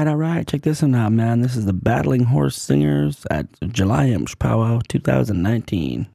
all right. Check this one out, man. This is the Battling Horse Singers at July Imps Powwow 2019.